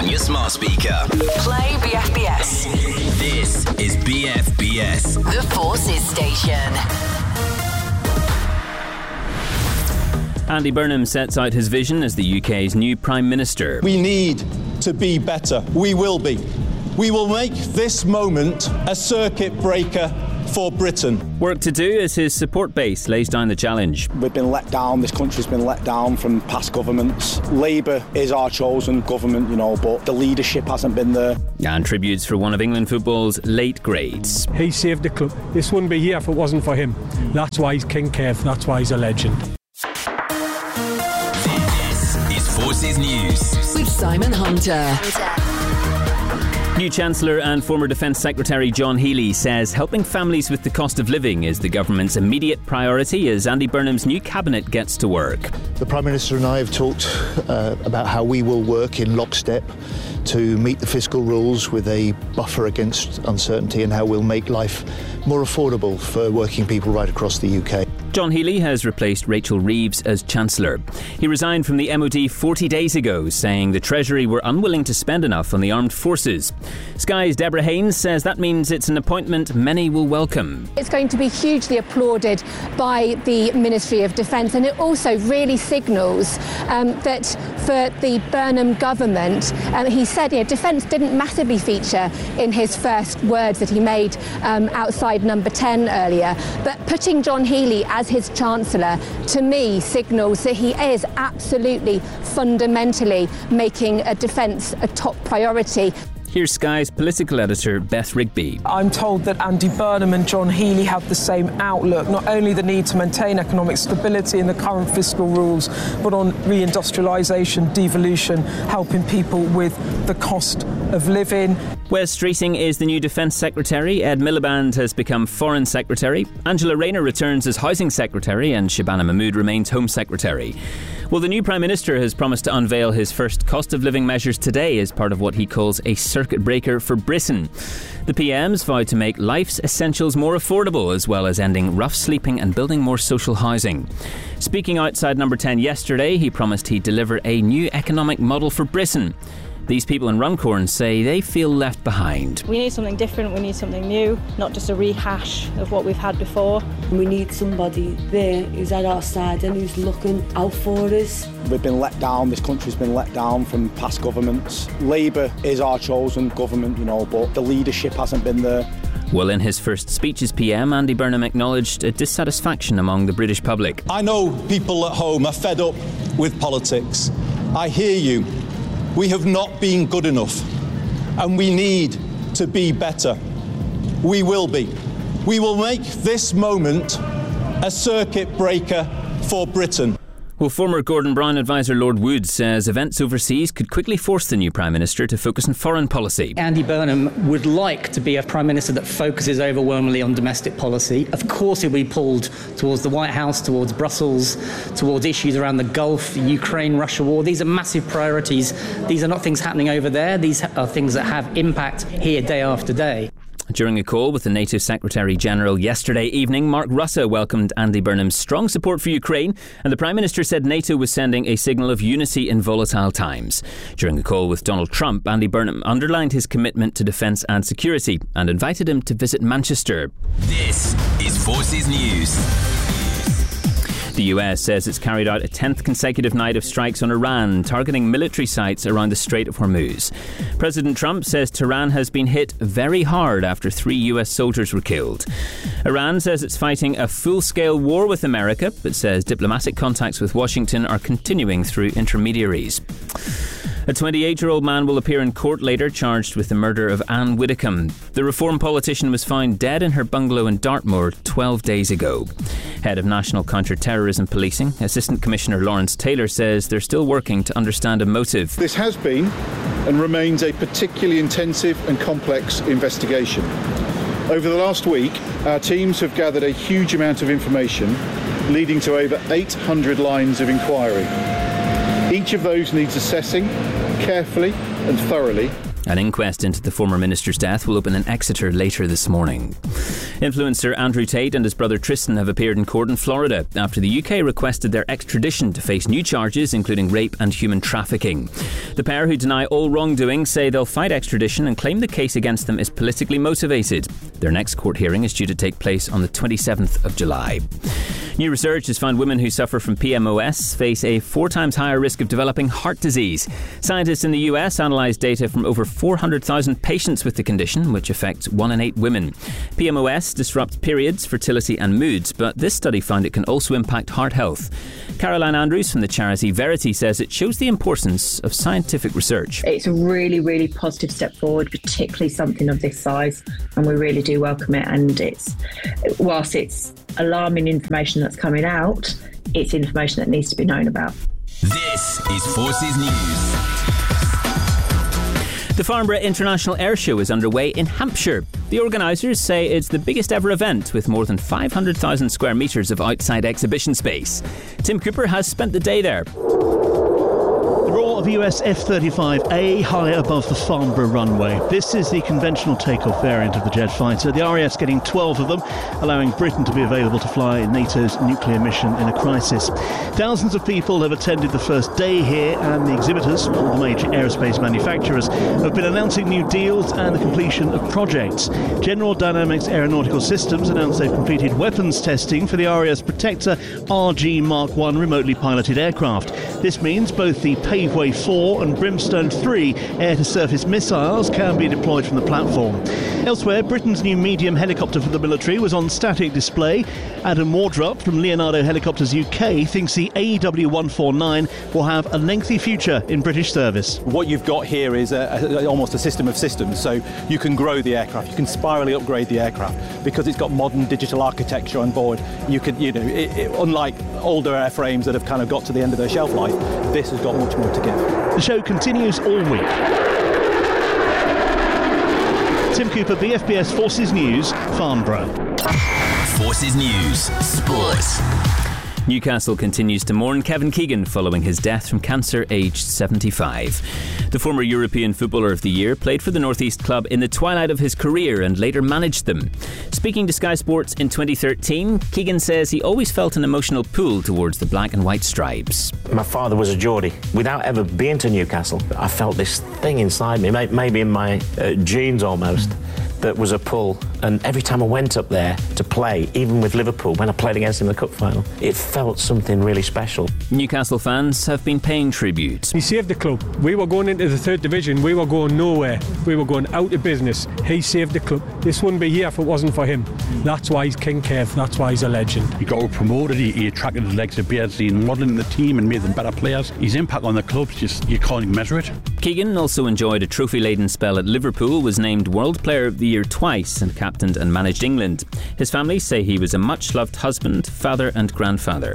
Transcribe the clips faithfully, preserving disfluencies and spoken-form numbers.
on your smart speaker. Play B F B S. This is B F B S, The Forces Station. Andy Burnham sets out his vision as the U K's new Prime Minister. We need to be better. We will be. We will make this moment a circuit breaker for Britain. Work to do as his support base lays down the challenge. We've been let down, this country's been let down from past governments. Labour is our chosen government, you know, but the leadership hasn't been there. And tributes for one of England football's late greats. He saved the club. This wouldn't be here if it wasn't for him. That's why he's King Kev, that's why he's a legend. This is Forces News with Simon Hunter. New Chancellor and former Defence Secretary John Healey says helping families with the cost of living is the government's immediate priority as Andy Burnham's new cabinet gets to work. The Prime Minister and I have talked uh, about how we will work in lockstep to meet the fiscal rules with a buffer against uncertainty and how we'll make life more affordable for working people right across the U K. John Healey has replaced Rachel Reeves as Chancellor. He resigned from the M O D forty days ago, saying the Treasury were unwilling to spend enough on the armed forces. Sky's Deborah Haynes says that means it's an appointment many will welcome. It's going to be hugely applauded by the Ministry of Defence, and it also really signals um, that for the Burnham government, um, he said, you know, defence didn't massively feature in his first words that he made um, outside Number ten earlier, but putting John Healey as his Chancellor, to me, signals that he is absolutely fundamentally making a defence a top priority. Here's Sky's political editor, Beth Rigby. I'm told that Andy Burnham and John Healey have the same outlook, not only the need to maintain economic stability in the current fiscal rules, but on reindustrialisation, devolution, helping people with the cost of living. Wes Streeting is the new Defence Secretary. Ed Miliband has become Foreign Secretary. Angela Rayner returns as Housing Secretary and Shabana Mahmood remains Home Secretary. Well, the new Prime Minister has promised to unveil his first cost of living measures today as part of what he calls a circuit breaker for Britain. The P M's vowed to make life's essentials more affordable as well as ending rough sleeping and building more social housing. Speaking outside Number ten yesterday, he promised he'd deliver a new economic model for Britain. These people in Runcorn say they feel left behind. We need something different, we need something new, not just a rehash of what we've had before. We need somebody there who's at our side and who's looking out for us. We've been let down, this country's been let down from past governments. Labour is our chosen government, you know, but the leadership hasn't been there. Well, in his first speech as P M, Andy Burnham acknowledged a dissatisfaction among the British public. I know people at home are fed up with politics. I hear you. We have not been good enough, and we need to be better. We will be. We will make this moment a circuit breaker for Britain. Well, former Gordon Brown advisor Lord Wood says events overseas could quickly force the new Prime Minister to focus on foreign policy. Andy Burnham would like to be a Prime Minister that focuses overwhelmingly on domestic policy. Of course he'll be pulled towards the White House, towards Brussels, towards issues around the Gulf, the Ukraine-Russia war. These are massive priorities. These are not things happening over there. These are things that have impact here day after day. During a call with the NATO Secretary-General yesterday evening, Mark Rutte welcomed Andy Burnham's strong support for Ukraine, and the Prime Minister said NATO was sending a signal of unity in volatile times. During a call with Donald Trump, Andy Burnham underlined his commitment to defence and security and invited him to visit Manchester. This is Forces News. The U S says it's carried out a tenth consecutive night of strikes on Iran, targeting military sites around the Strait of Hormuz. President Trump says Tehran has been hit very hard after three U S soldiers were killed. Iran says it's fighting a full-scale war with America, but says diplomatic contacts with Washington are continuing through intermediaries. A twenty-eight-year-old man will appear in court later charged with the murder of Anne Widdecombe. The Reform politician was found dead in her bungalow in Dartmoor twelve days ago. Head of National Counter-Terrorism Policing, Assistant Commissioner Lawrence Taylor, says they're still working to understand a motive. This has been and remains a particularly intensive and complex investigation. Over the last week, our teams have gathered a huge amount of information, leading to over eight hundred lines of inquiry. Each of those needs assessing carefully and thoroughly. An inquest into the former minister's death will open in Exeter later this morning. Influencer Andrew Tate and his brother Tristan have appeared in court in Florida after the U K requested their extradition to face new charges including rape and human trafficking. The pair, who deny all wrongdoing, say they'll fight extradition and claim the case against them is politically motivated. Their next court hearing is due to take place on the twenty-seventh of July. New research has found women who suffer from P M O S face a four times higher risk of developing heart disease. Scientists in the U S analysed data from over four hundred thousand patients with the condition, which affects one in eight women. P M O S disrupts periods, fertility and moods, but this study found it can also impact heart health. Caroline Andrews from the charity Verity says it shows the importance of scientific research. It's a really, really positive step forward, particularly something of this size, and we really do welcome it. And it's, whilst it's alarming information that's coming out, it's information that needs to be known about. This is Forces News. The Farnborough International Air Show is underway in Hampshire. The organisers say it's the biggest ever event with more than five hundred thousand square metres of outside exhibition space. Tim Cooper has spent the day there. The roar of U S F thirty-five A high above the Farnborough runway. This is the conventional takeoff variant of the jet fighter. The R A F's getting twelve of them, allowing Britain to be available to fly NATO's nuclear mission in a crisis. Thousands of people have attended the first day here, and the exhibitors, all the major aerospace manufacturers, have been announcing new deals and the completion of projects. General Dynamics Aeronautical Systems announced they've completed weapons testing for the R A F's Protector R G Mark one remotely piloted aircraft. This means both the Paveway four and Brimstone three air-to-surface missiles can be deployed from the platform. Elsewhere, Britain's new medium helicopter for the military was on static display. Adam Wardrop from Leonardo Helicopters U K thinks the A W one forty-nine will have a lengthy future in British service. What you've got here is a, a, almost a system of systems, so you can grow the aircraft, you can spirally upgrade the aircraft because it's got modern digital architecture on board. You could, you know, it, it, unlike older airframes that have kind of got to the end of their shelf life, this has got much more to give. The show continues all week. Tim Cooper, B F B S Forces News, Farnborough. Forces News, Sports. Newcastle continues to mourn Kevin Keegan following his death from cancer, aged seventy-five. The former European Footballer of the Year played for the North East club in the twilight of his career and later managed them. Speaking to Sky Sports in twenty thirteen, Keegan says he always felt an emotional pull towards the black and white stripes. My father was a Geordie. Without ever being to Newcastle, I felt this thing inside me, maybe in my uh, genes almost, that was a pull. And every time I went up there to play, even with Liverpool, when I played against them in the cup final, it felt something really special. Newcastle fans have been paying tribute. He saved the club. We were going into the third division. We were going nowhere. We were going out of business. He saved the club. This wouldn't be here if it wasn't for him. That's why he's King Kev. That's why he's a legend. He got promoted. He, he attracted the legs of B S C and modelling the team and made them better players. His impact on the club's just, you can't even measure it. Keegan also enjoyed a trophy-laden spell at Liverpool, was named World Player of the Year twice and captained and managed England. His family say he was a much-loved husband, father and grandfather.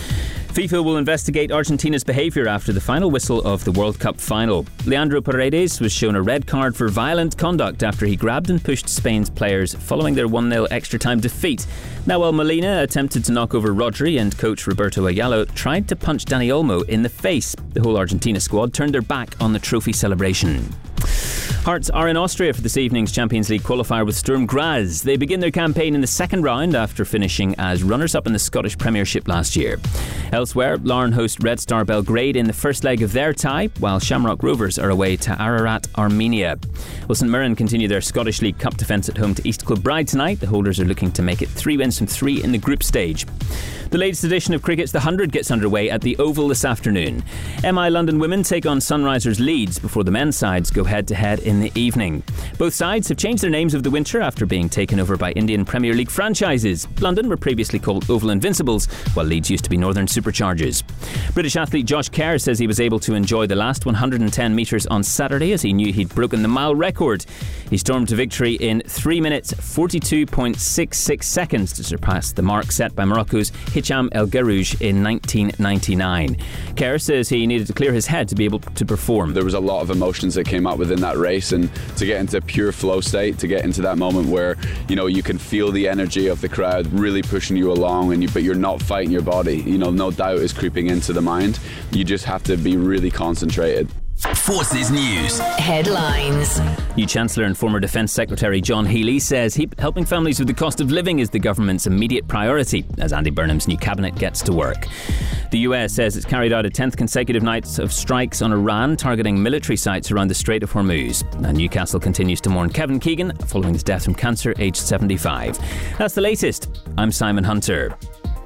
FIFA will investigate Argentina's behaviour after the final whistle of the World Cup final. Leandro Paredes was shown a red card for violent conduct after he grabbed and pushed Spain's players following their one nil extra-time defeat. Nahuel Molina attempted to knock over Rodri, and coach Roberto Ayala tried to punch Dani Olmo in the face. The whole Argentina squad turned their back on the trophy celebration. Hearts are in Austria for this evening's Champions League qualifier with Sturm Graz. They begin their campaign in the second round after finishing as runners-up in the Scottish Premiership last year. Elsewhere, Larne host Red Star Belgrade in the first leg of their tie, while Shamrock Rovers are away to Ararat, Armenia. Well, St Mirren continue their Scottish League Cup defence at home to East Kilbride tonight. The holders are looking to make it three wins from three in the group stage. The latest edition of Cricket's The Hundred gets underway at the Oval this afternoon. M I London women take on Sunrisers Leeds before the men's sides go head-to-head in the evening. Both sides have changed their names over the winter after being taken over by Indian Premier League franchises. London were previously called Oval Invincibles, while Leeds used to be Northern Superchargers. British athlete Josh Kerr says he was able to enjoy the last one hundred ten metres on Saturday as he knew he'd broken the mile record. He stormed to victory in three minutes forty-two point six six seconds to surpass the mark set by Morocco's Hicham El Guerrouj in nineteen ninety-nine. Kerr says he needed to clear his head to be able to perform. There was a lot of emotions that came out within that race, and to get into pure flow state, to get into that moment where, you know, you can feel the energy of the crowd really pushing you along, and you, but you're not fighting your body. You know, no doubt is creeping into the mind. You just have to be really concentrated. Forces News. Headlines. New Chancellor and former Defence Secretary John Healey says he, helping families with the cost of living is the government's immediate priority as Andy Burnham's new cabinet gets to work. The U S says it's carried out a tenth consecutive night of strikes on Iran targeting military sites around the Strait of Hormuz. And Newcastle continues to mourn Kevin Keegan following his death from cancer, aged seventy-five. That's the latest. I'm Simon Hunter.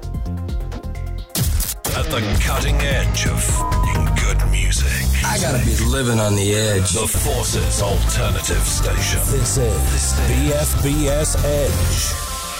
At the cutting edge of f***ing good music. I gotta be living on the edge. The Forces Alternative Station. This is B F B S Edge.